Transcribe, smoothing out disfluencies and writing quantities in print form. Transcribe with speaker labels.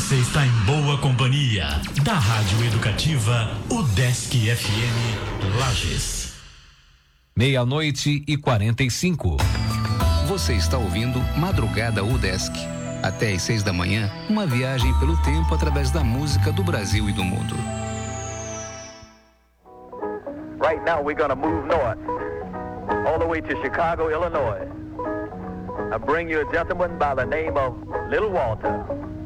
Speaker 1: Você está em boa companhia da Rádio Educativa UDESC FM Lages.
Speaker 2: 00:45.
Speaker 3: Você está ouvindo Madrugada UDESC. Até às 6 da manhã, uma viagem pelo tempo através da música do Brasil e do mundo.
Speaker 4: Right now we're going to move north, all the way to Chicago, Illinois. I bring you a gentleman by the name of Little Walter.